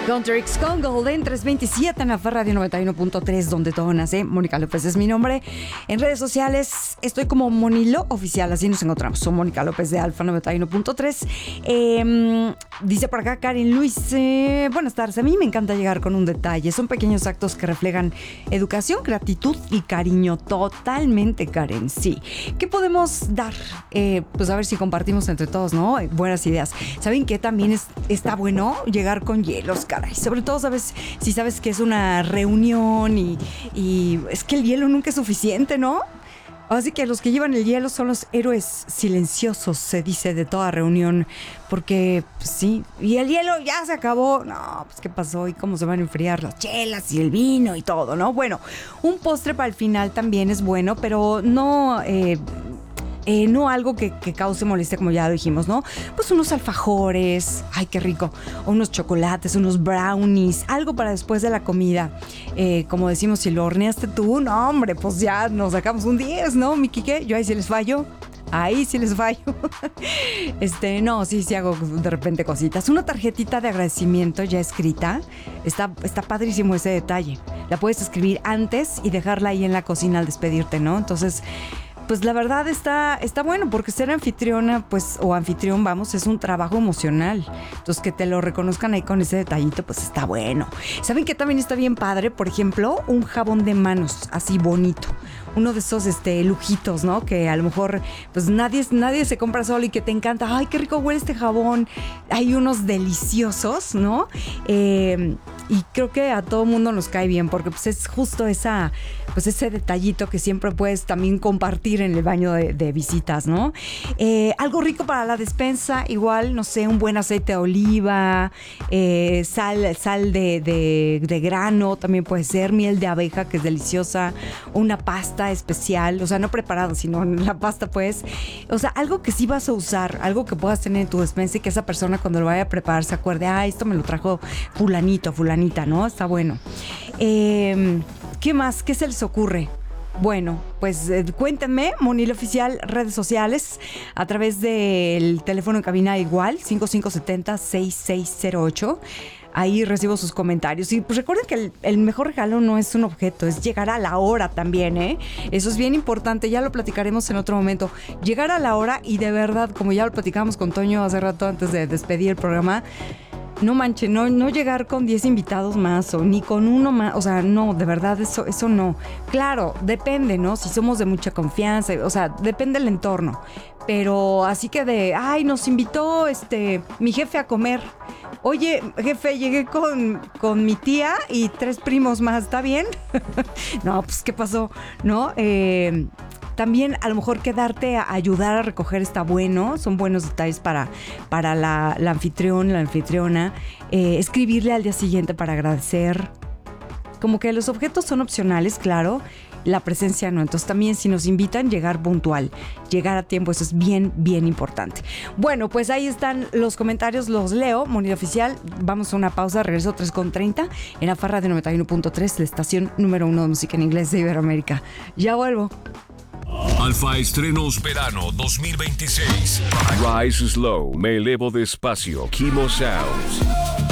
Contrix con Golden 327 en la Radio 91.3, donde todo nace. Mónica López es mi nombre. En redes sociales estoy como Monilo Oficial, así nos encontramos. Soy Mónica López de Alfa 91.3. Dice por acá Karen Luis, buenas tardes. A mí me encanta llegar con un detalle. Son pequeños actos que reflejan educación, gratitud y cariño. Totalmente, Karen, sí. ¿Qué podemos dar? Pues a ver si compartimos entre todos, ¿no? Buenas ideas. ¿Saben qué? También está bueno llegar con hielos, caray. Sobre todo, si sabes que es una reunión y es que el hielo nunca es suficiente, ¿no? Así que los que llevan el hielo son los héroes silenciosos, se dice, de toda reunión. Porque, pues, sí, y el hielo ya se acabó. No, pues, ¿qué pasó? ¿Y cómo se van a enfriar las chelas y el vino y todo, no? Bueno, un postre para el final también es bueno, pero no... no algo que cause molestia, como ya lo dijimos, ¿no? Pues unos alfajores, ay, qué rico, o unos chocolates, unos brownies, algo para después de la comida. Como decimos, si lo horneaste tú, no, hombre, pues ya nos sacamos un 10, ¿no, mi Quique? Yo ahí sí les fallo. No, sí hago de repente cositas. Una tarjetita de agradecimiento ya escrita. Está padrísimo ese detalle. La puedes escribir antes y dejarla ahí en la cocina al despedirte, ¿no? Entonces... pues la verdad está bueno, porque ser anfitriona, pues, o anfitrión, vamos, es un trabajo emocional. Entonces, que te lo reconozcan ahí con ese detallito, pues está bueno. ¿Saben qué también está bien padre? Por ejemplo, un jabón de manos, así bonito. Uno de esos lujitos, ¿no? Que a lo mejor, pues nadie se compra solo y que te encanta. Ay, qué rico huele este jabón. Hay unos deliciosos, ¿no? Y creo que a todo mundo nos cae bien, porque pues es justo ese detallito que siempre puedes también compartir en el baño de visitas, ¿no? Algo rico para la despensa, igual, no sé, un buen aceite de oliva, sal de grano, también puede ser, miel de abeja, que es deliciosa, una pasta especial, o sea, no preparada, sino la pasta, pues, o sea, algo que sí vas a usar, algo que puedas tener en tu despensa y que esa persona cuando lo vaya a preparar se acuerde, esto me lo trajo fulanito, fulanita, ¿no? Está bueno. ¿Qué más? ¿Qué se les ocurre? Bueno, pues cuéntenme, Monilo Oficial, redes sociales, a través del teléfono en cabina igual, 5570-6608. Ahí recibo sus comentarios. Y pues recuerden que el mejor regalo no es un objeto, es llegar a la hora también, ¿eh? Eso es bien importante, ya lo platicaremos en otro momento. Llegar a la hora y de verdad, como ya lo platicamos con Toño hace rato antes de despedir el programa, no manchen, no llegar con 10 invitados más o ni con uno más, o sea, no, de verdad, eso no. Claro, depende, ¿no? Si somos de mucha confianza, o sea, depende del entorno. Pero así que nos invitó mi jefe a comer. Oye, jefe, llegué con mi tía y 3 primos más, ¿está bien? No, pues, ¿qué pasó? ¿No? También a lo mejor quedarte a ayudar a recoger está bueno, son buenos detalles para la anfitrión, la anfitriona. Escribirle al día siguiente para agradecer. Como que los objetos son opcionales, claro, la presencia no. Entonces también si nos invitan, llegar puntual, llegar a tiempo, eso es bien, bien importante. Bueno, pues ahí están los comentarios, los leo. Monilo Oficial, vamos a una pausa, regreso 3:30 en la Farra de 91.3, la estación número 1 de música en inglés de Iberoamérica. Ya vuelvo. Alfa Estrenos Verano 2026. Rise Slow, Me Elevo Despacio, Kimo Sounds.